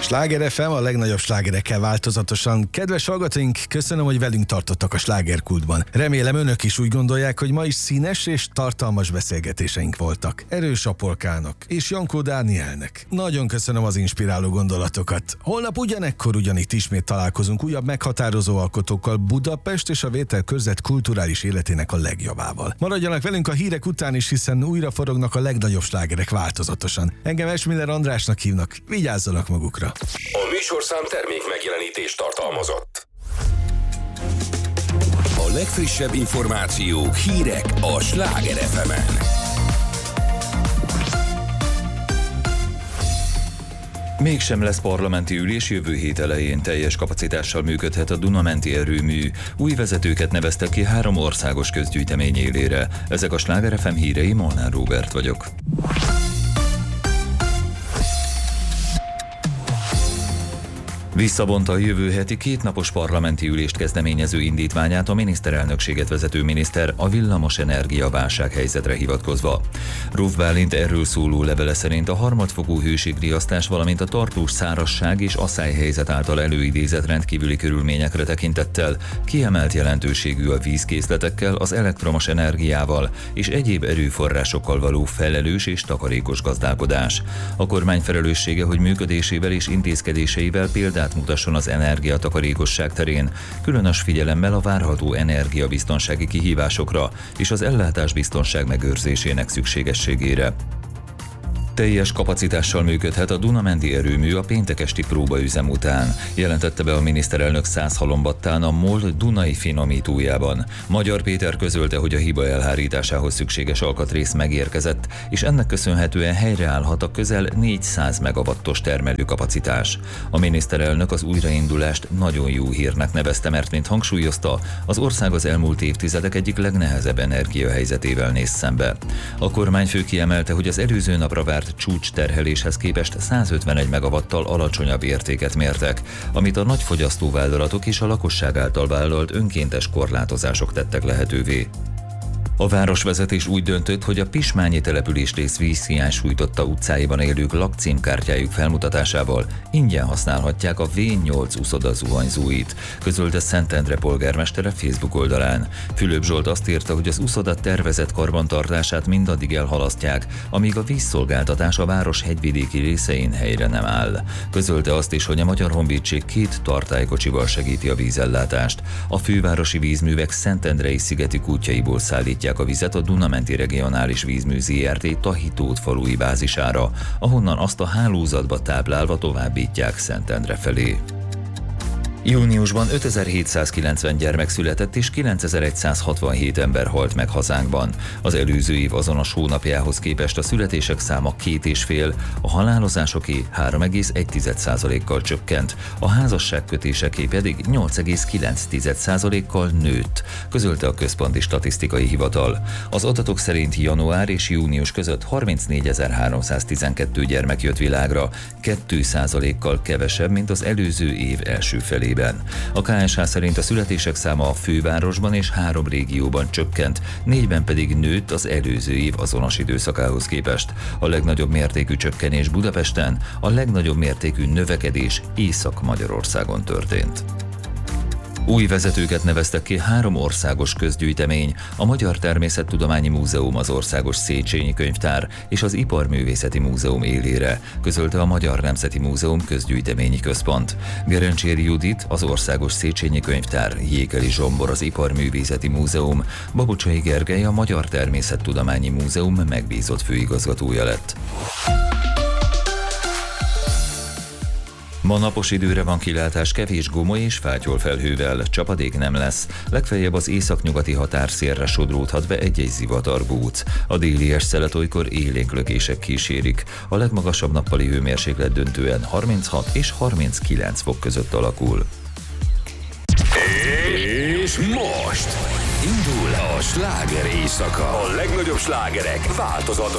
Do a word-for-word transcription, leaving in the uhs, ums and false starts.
Sláger ef em, a legnagyobb slágerekkel változatosan. Kedves hallgatóink, köszönöm, hogy velünk tartottak a slágerkultban. Remélem önök is úgy gondolják, hogy ma is színes és tartalmas beszélgetéseink voltak. Erős Apolkának és Jankó Dánielnek. Nagyon köszönöm az inspiráló gondolatokat. Holnap ugyanekkor ugyanitt ismét találkozunk újabb meghatározó alkotókkal Budapest és a Vételkörzet kulturális életének a legjobbával. Maradjanak velünk a hírek után is, hiszen újra forognak a legnagyobb slágerek változatosan. Engem Esmiller Andrásnak hívnak. Vigyázzanak magukra! A műsorszám termék megjelenítést tartalmazott. A legfrissebb információk, hírek a Sláger ef emen. Mégsem lesz parlamenti ülés, jövő hét elején teljes kapacitással működhet a Duna-menti erőmű. Új vezetőket neveztek ki három országos közgyűjtemény élére. Ezek a Sláger ef em hírei, Molnár Róbert vagyok. Visszavonta a jövő heti kétnapos parlamenti ülést kezdeményező indítványát a miniszterelnökséget vezető miniszter a villamos energia válsághelyzetre hivatkozva. Ruf Bálint erről szóló levele szerint a harmadfokú hőségriasztás, valamint a tartós szárazság és asszályhelyzet által előidézett rendkívüli körülményekre tekintettel kiemelt jelentőségű a vízkészletekkel, az elektromos energiával és egyéb erőforrásokkal való felelős és takarékos gazdálkodás. A kormány felelőssége, hogy működésével és intézkedéseivel példát mutasson az energiatakarékosság terén, különös figyelemmel a várható energiabiztonsági kihívásokra és az ellátásbiztonság megőrzésének szükségességére. Teljes kapacitással működhet a Duna-menti erőmű a péntek esti próbaüzem után, jelentette be a miniszterelnök Százhalombattán a MOL Dunai finomítójában. Magyar Péter közölte, hogy a hiba elhárításához szükséges alkatrész megérkezett, és ennek köszönhetően helyreállhat a közel négyszáz megawattos termelőkapacitás. A miniszterelnök az újraindulást nagyon jó hírnek nevezte, mert mint hangsúlyozta, az ország az elmúlt évtizedek egyik legnehezebb energiahelyzetével néz szembe. A kormányfő kiemelte, hogy az előző napra várt csúcs terheléshez képest százötvenegy megawattal alacsonyabb értéket mértek, amit a nagy fogyasztóvállalatok és a lakosság által vállalt önkéntes korlátozások tettek lehetővé. A városvezetés úgy döntött, hogy a Pismányi településrész vízhiány sújtotta utcáiban élők lakcímkártyájuk felmutatásával ingyen használhatják a vé nyolc uszoda zuhanyzóit, közölte Szentendre polgármestere Facebook oldalán. Fülöp Zsolt azt írta, hogy az uszoda tervezett karbantartását mindaddig elhalasztják, amíg a vízszolgáltatás a város hegyvidéki részein helyre nem áll. Közölte azt is, hogy a Magyar Honvédség két tartálykocsival segíti a vízellátást. A fővárosi vízművek Szentendrei szigeti kútjaiból szállítják a vizet a Duna-menti Regionális Vízmű zé er té Tahitót falui bázisára, ahonnan azt a hálózatba táplálva továbbítják Szentendre felé. Júniusban ötezer-hétszázkilencven gyermek született és kilencezer-százhatvanhét ember halt meg hazánkban. Az előző év azonos hónapjához képest a születések száma két és fél, a halálozásoké három egész egy százalékkal csökkent, a házasságkötéseké pedig nyolc egész kilenc százalékkal nőtt, közölte a Központi Statisztikai Hivatal. Az adatok szerint január és június között harmincnégyezer-háromszáztizenkettő gyermek jött világra, két százalékkal kevesebb, mint az előző év első felében. A ká es há szerint a születések száma a fővárosban és három régióban csökkent, négyben pedig nőtt az előző év azonos időszakához képest. A legnagyobb mértékű csökkenés Budapesten, a legnagyobb mértékű növekedés Észak-Magyarországon történt. Új vezetőket neveztek ki három országos közgyűjtemény, a Magyar Természettudományi Múzeum, az Országos Széchenyi Könyvtár és az Iparművészeti Múzeum élére, közölte a Magyar Nemzeti Múzeum közgyűjteményi központ. Gerencséri Judit, az Országos Széchenyi Könyvtár, Jékeli Zsombor, az Iparművészeti Múzeum, Babucsai Gergely, a Magyar Természettudományi Múzeum megbízott főigazgatója lett. Ma napos időre van kilátás, kevés gomoly és fátyolfelhővel, csapadék nem lesz, legfeljebb az északnyugati határszélre sodródhat be egy-egy zivatargóc. A délies szelet olykor élénk lökések kísérik, a legmagasabb nappali hőmérséklet döntően harminchat és harminckilenc fok között alakul. És most indul a sláger éjszaka. A legnagyobb slágerek változatosan.